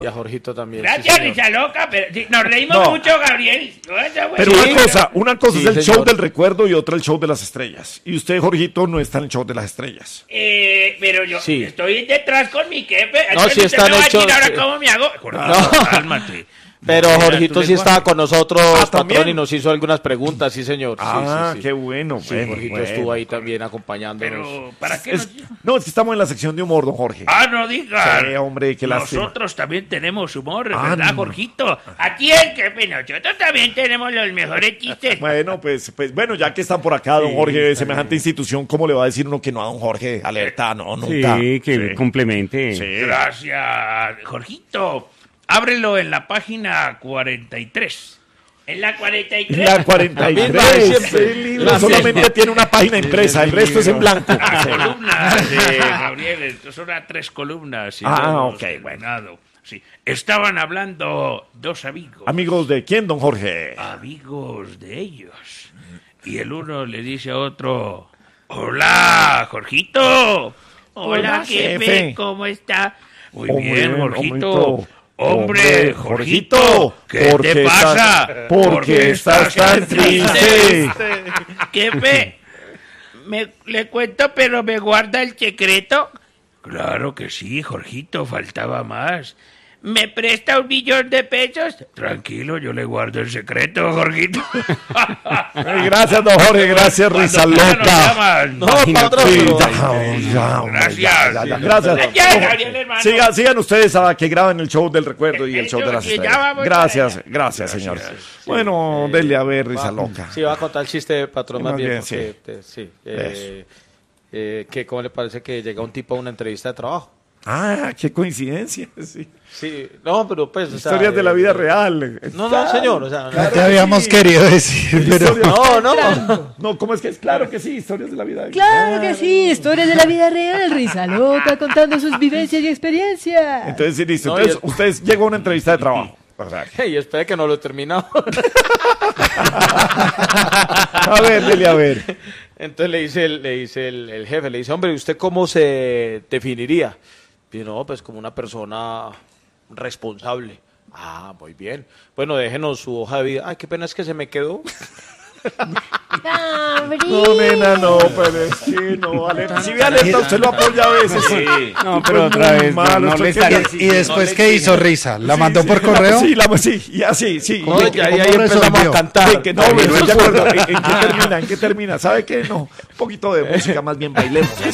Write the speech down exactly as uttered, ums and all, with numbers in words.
Y a Jorgito también. Gracias, sí, Risa Loca, pero sí, nos reímos No. mucho, Gabriel. No, esa fue- Pero Sí, una cosa, una cosa Sí, es el señor. show del recuerdo y otra el show de las estrellas. Y usted, Jorgito, no está en el show de las estrellas. Eh, pero yo Sí. estoy detrás con mi jefe. No, Entonces sí usted está me en va el a decir show, ahora sí. cómo me hago. No. Cálmate. Pero Mira, Jorgito tu sí lenguaje. estaba con nosotros, Ah, patrón, ¿también? y nos hizo algunas preguntas, sí, señor. Sí, Ah, sí, sí. qué bueno. Sí, bueno, Jorgito bueno. estuvo ahí también acompañándonos. Pero, ¿para qué Es- nos... no, es que estamos en la sección de humor, don Jorge. Ah, no digas. Sí, hombre, qué lástima. Nosotros también tenemos humor, Ah, ¿verdad, no. Jorgito? Aquí el que nosotros también tenemos los mejores chistes. Bueno, pues, pues, bueno, ya que están por acá, don Sí, Jorge, está semejante institución, ¿cómo le va a decir uno que no a don Jorge? Alerta, no, nunca. Sí, que Sí. complemente. Sí. Gracias, Jorgito. Ábrelo en la página cuarenta y tres. En la cuarenta y tres. La cuarenta y La misma de tres. siempre. El libro La solamente misma. tiene una página impresa, el resto es en blanco. La columna de Gabriel, estos son las tres columnas. Y Ah, todos ok, terminado. Sí. Estaban hablando dos amigos. Amigos de quién, don Jorge. Amigos de ellos. Y el uno le dice a otro: Hola, Jorgito. Hola, Hola, jefe. jefe. ¿Cómo está? Muy Hombre, bien, Jorgito. hombrito. Hombre, Hombre, Jorgito, Jorgito, ¿qué ¿por te qué pasa? estás- por qué estás tan triste? Jefe, me, le cuento, pero me guarda el secreto. Claro que sí, Jorgito, faltaba más. ¿Me presta un millón de pesos? Tranquilo, yo le guardo el secreto, Jorgito. Ay, gracias, don Jorge, gracias, Risa Cuando quiera nos Loca. llaman. No, patrón, Sí, pero- ya, ya, hombre, Gracias. ya, ya, ya, Gracias. Gracias, Don- Gabriel, hermano. Sigan, sigan ustedes a que graben el show del recuerdo y el show de las Que ya estrellas. vamos Gracias, para allá. gracias, señor. Bueno, dele a ver, Risa Loca. Sí, va a contar el chiste, patrón, más Más bien. bien, porque, te- sí. eh, eh, que ¿Cómo le parece que llega un tipo a una entrevista de trabajo? Ah, qué coincidencia. Sí. Sí, no, pero pues... o sea, Historias de la eh, vida real. No, no, señor, o sea... no- Claro Te que habíamos sí. querido decir, pero... Historias- No, no. No, ¿cómo es que es? Claro que sí, historias de la vida. Claro que sí, historias de la vida real, Risa Loca contando sus vivencias y experiencias. Entonces, sí, listo. No, Entonces, y el- ustedes llegan a una entrevista de trabajo. ¿Verdad? Y espera que no lo he terminado. A ver, dele a ver. Entonces le dice, el, le dice el, el jefe, le dice, hombre, ¿usted cómo se definiría? Y no, pues como una persona responsable. Ah, muy bien. Bueno, déjenos su hoja de vida. Ay, qué pena es que se me quedó. No, nena, no, pero es que no, alerta. Si ve alerta, usted lo apoya a veces. Sí. No, pero otra vez, no, no le está está- ¿Y después qué hizo Risa? ¿La mandó por Sí, correo? Sí, la, sí, y así, sí. No, ¿En ya, qué- ya, ¿cómo ahí empezamos resolvió? a cantar. en qué- no, pero estoy de acuerdo. ¿En, en qué termina? ¿En qué termina? ¿Sabe qué? No, un poquito de música, más bien bailemos.